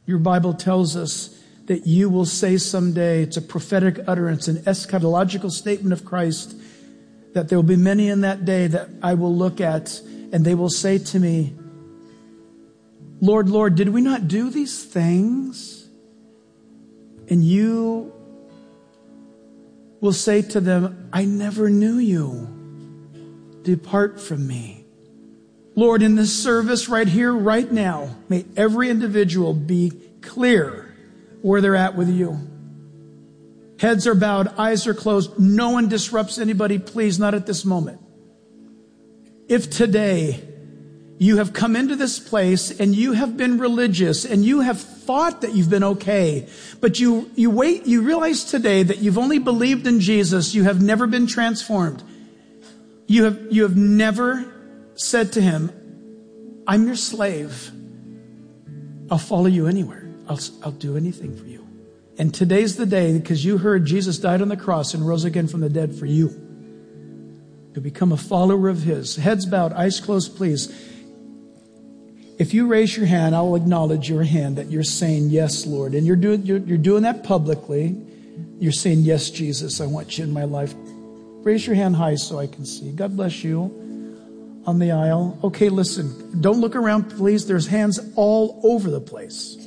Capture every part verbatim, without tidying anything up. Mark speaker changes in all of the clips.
Speaker 1: Your Bible tells us that you will say someday, it's a prophetic utterance, an eschatological statement of Christ, that there will be many in that day that I will look at, and they will say to me, Lord, Lord, did we not do these things? And you will say to them, I never knew you. Depart from me. Lord, in this service right here, right now, may every individual be clear where they're at with you. Heads are bowed, eyes are closed. No one disrupts anybody, please, not at this moment. If today you have come into this place and you have been religious and you have thought that you've been okay, but you, you wait, you realize today that you've only believed in Jesus, you have never been transformed. You have, you have never said to him, I'm your slave. I'll follow you anywhere. I'll, I'll do anything for you. And today's the day because you heard Jesus died on the cross and rose again from the dead for you. To become a follower of his. Heads bowed, eyes closed, please. If you raise your hand, I'll acknowledge your hand that you're saying, yes, Lord. And you're doing, you're, you're doing that publicly. You're saying, yes, Jesus, I want you in my life. Raise your hand high so I can see. God bless you. On the aisle. Okay, listen, don't look around, please. There's hands all over the place.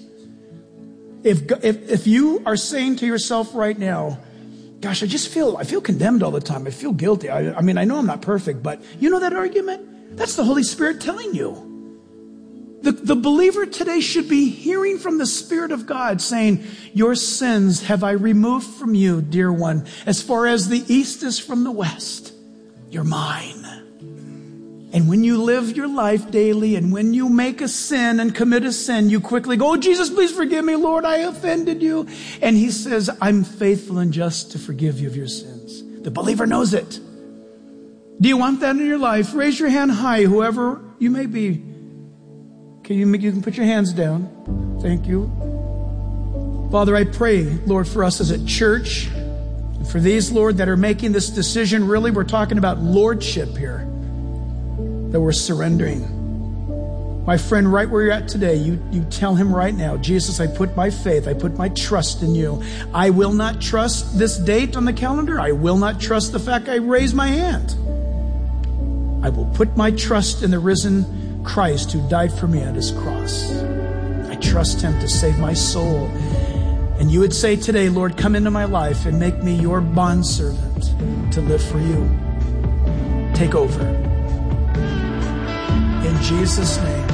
Speaker 1: If, if, if you are saying to yourself right now, gosh, I just feel, I feel condemned all the time. I feel guilty. I, I mean, I know I'm not perfect, but you know that argument? That's the Holy Spirit telling you. The, the believer today should be hearing from the Spirit of God saying, your sins have I removed from you, dear one. As far as the east is from the west, you're mine. And when you live your life daily and when you make a sin and commit a sin, you quickly go, oh, Jesus, please forgive me, Lord, I offended you. And he says, I'm faithful and just to forgive you of your sins. The believer knows it. Do you want that in your life? Raise your hand high, whoever you may be. Okay, you, you can put your hands down. Thank you. Father, I pray, Lord, for us as a church, and for these, Lord, that are making this decision. Really, we're talking about lordship here. That we're surrendering. My friend, right where you're at today, you, you tell him right now, Jesus, I put my faith, I put my trust in you. I will not trust this date on the calendar. I will not trust the fact I raised my hand. I will put my trust in the risen Christ who died for me at his cross. I trust him to save my soul. And you would say today, Lord, come into my life and make me your bondservant to live for you. Take over. In Jesus' name.